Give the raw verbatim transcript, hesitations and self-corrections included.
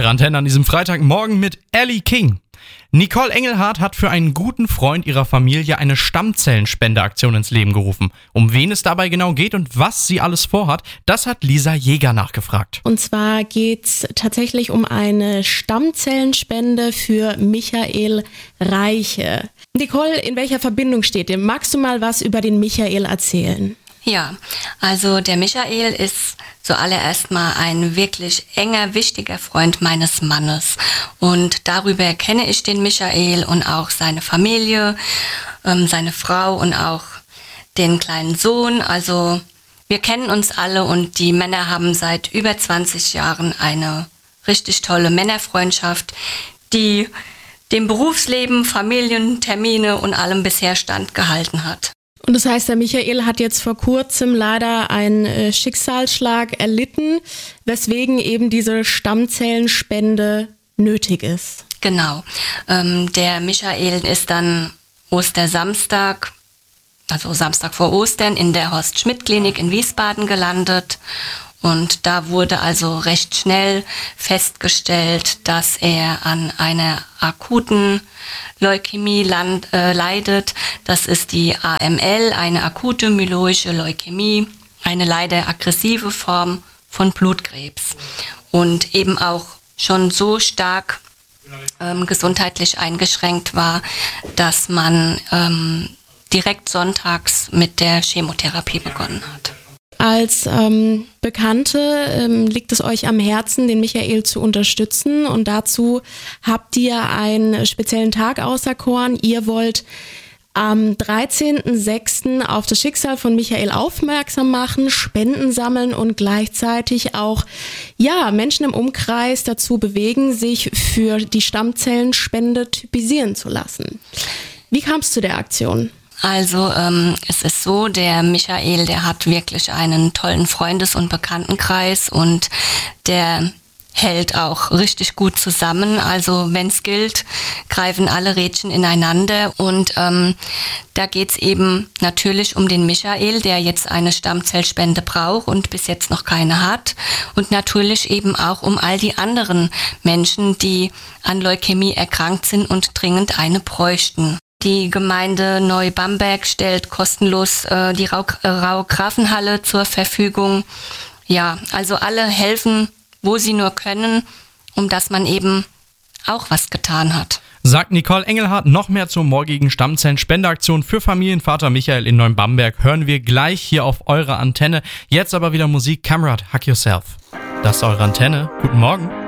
Eure Antenne an diesem Freitagmorgen mit Ellie King. Nicole Engelhardt hat für einen guten Freund ihrer Familie eine Stammzellenspendeaktion ins Leben gerufen. Um wen es dabei genau geht und was sie alles vorhat, das hat Lisa Jäger nachgefragt. Und zwar geht's tatsächlich um eine Stammzellenspende für Michael Reiche. Nicole, in welcher Verbindung steht ihr? Magst du mal was über den Michael erzählen? Ja, also der Michael ist zuallererst mal ein wirklich enger, wichtiger Freund meines Mannes. Und darüber kenne ich den Michael und auch seine Familie, ähm, seine Frau und auch den kleinen Sohn. Also wir kennen uns alle und die Männer haben seit über zwanzig Jahren eine richtig tolle Männerfreundschaft, die dem Berufsleben, Familien, Termine und allem bisher standgehalten hat. Und das heißt, der Michael hat jetzt vor kurzem leider einen äh, Schicksalsschlag erlitten, weswegen eben diese Stammzellenspende nötig ist. Genau. Ähm, der Michael ist dann Ostersamstag, also Samstag vor Ostern, in der Horst-Schmidt-Klinik in Wiesbaden gelandet. Und da wurde also recht schnell festgestellt, dass er an einer akuten Leukämie land, äh, leidet. Das ist die A M L, eine akute myeloische Leukämie, eine leider aggressive Form von Blutkrebs. Und eben auch schon so stark ähm, gesundheitlich eingeschränkt war, dass man ähm, direkt sonntags mit der Chemotherapie begonnen hat. Als ähm, Bekannte ähm, liegt es euch am Herzen, den Michael zu unterstützen, und dazu habt ihr einen speziellen Tag auserkoren. Ihr wollt am dreizehnten sechsten auf das Schicksal von Michael aufmerksam machen, Spenden sammeln und gleichzeitig auch ja, Menschen im Umkreis dazu bewegen, sich für die Stammzellenspende typisieren zu lassen. Wie kam es zu der Aktion? Also ähm, es ist so, der Michael, der hat wirklich einen tollen Freundes- und Bekanntenkreis und der hält auch richtig gut zusammen. Also wenn es gilt, greifen alle Rädchen ineinander und ähm, da geht's eben natürlich um den Michael, der jetzt eine Stammzellspende braucht und bis jetzt noch keine hat, und natürlich eben auch um all die anderen Menschen, die an Leukämie erkrankt sind und dringend eine bräuchten. Die Gemeinde Neubamberg stellt kostenlos äh, die Rau-Grafenhalle zur Verfügung. Ja, also alle helfen, wo sie nur können, um dass man eben auch was getan hat. Sagt Nicole Engelhardt. Noch mehr zur morgigen Stammzellenspendeaktion für Familienvater Michael in Neubamberg hören wir gleich hier auf eurer Antenne. Jetzt aber wieder Musik. Kamerad, Hack Yourself. Das ist eure Antenne. Guten Morgen.